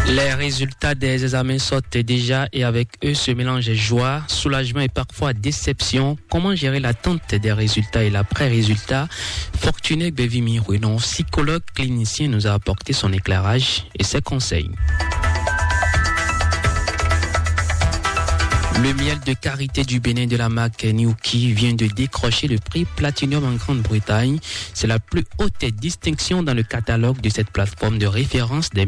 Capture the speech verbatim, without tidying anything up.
Les résultats des examens sortent déjà et avec eux se mélangent joie, soulagement et parfois déception. Comment gérer l'attente des résultats et l'après-résultat? Fortuné Bevimirounon, psychologue clinicien, nous a apporté son éclairage et ses conseils. Le miel de karité du Bénin de la marque Niuki vient de décrocher le prix Platinum en Grande-Bretagne. C'est la plus haute distinction dans le catalogue de cette plateforme de référence des